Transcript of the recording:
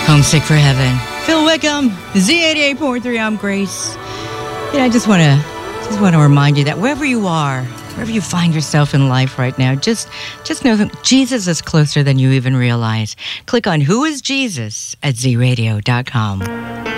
Homesick for Heaven. Phil Wickham, Z88.3. I'm Grace. I just want to remind you that wherever you are, wherever you find yourself in life right now, just know that Jesus is closer than you even realize. Click on Who is Jesus at zradio.com.